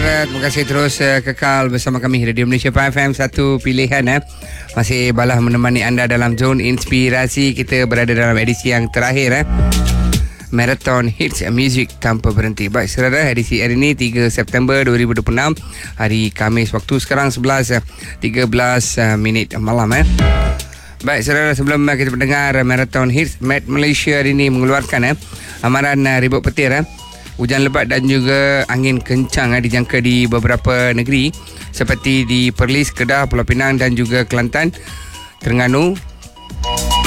saudara, terima kasih terus kekal bersama kami Radio Malaysia FM, satu pilihan. Masih balah menemani anda dalam zon inspirasi. Kita berada dalam edisi yang terakhir Marathon Hits Music Tanpa Berhenti. Baik saudara, edisi hari ini 3 September 2026, hari Khamis, waktu sekarang 11:13 malam. Baik saudara, sebelum kita mendengar Marathon Hits, Met Malaysia hari ini mengeluarkan amaran ribut petir. Hujan lebat dan juga angin kencang dijangka di beberapa negeri seperti di Perlis, Kedah, Pulau Pinang dan juga Kelantan, Terengganu,